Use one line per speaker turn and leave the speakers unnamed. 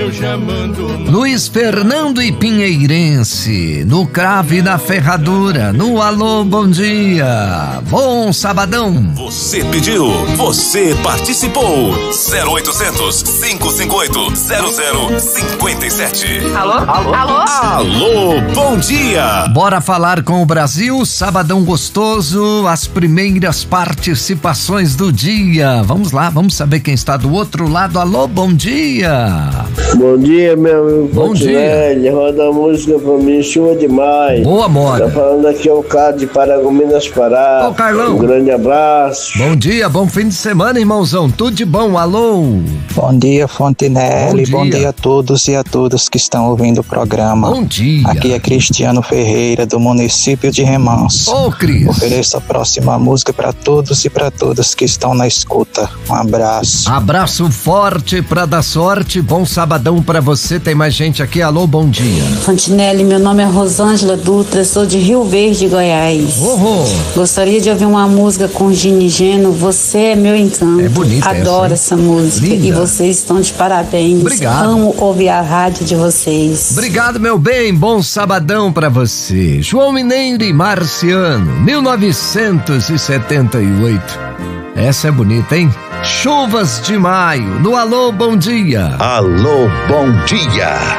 hoje amando.
Luiz Fernando e Pinheirense, no cravo e na ferradura, no alô, bom dia, bom sabadão.
Você pediu, você participou. 0800 558 0057.
Alô? Alô? Alô?
Alô, bom dia.
Bora falar com o Brasil, sabadão gostoso, as primeiras participações do dia. Vamos lá, vamos saber quem está do outro lado. Alô, bom dia.
Bom dia, meu amigo.
Bom dia.
Roda a música pra mim, chuva demais.
Boa, Mora.
Tá falando aqui é o Carlos de Paragominas Pará.
Ô, Carlão.
Um grande abraço.
Bom dia, bom fim de semana, irmãozão. Tudo de bom, alô.
Bom dia, Fontinelli.
Bom dia.
Bom dia a todos e a todas que estão ouvindo o programa.
Bom dia.
Aqui é Cristiano Ferreira, do município de Remanso.
Ô, Cris.
Ofereço a próxima música para todos e para todas que estão na escuta. Um abraço.
Abraço forte pra dar sorte. Bom sabadão pra você. Tem mais gente aqui. Alô, bom dia.
Fontinelli, meu nome é Rosângela Dutra, sou de Rio Verde, Goiás. Gostaria de ouvir uma música com Gini Geno, Você é Meu Encanto.
É bonita.
Adoro essa música.
Linda.
E vocês estão de parabéns.
Obrigado.
Amo ouvir a rádio de vocês.
Obrigado, meu bem. Bom sabadão pra você. João Mineiro e Marciano, 1978. Essa é bonita, hein? Chuvas de Maio, no Alô, bom dia.
Alô, bom dia.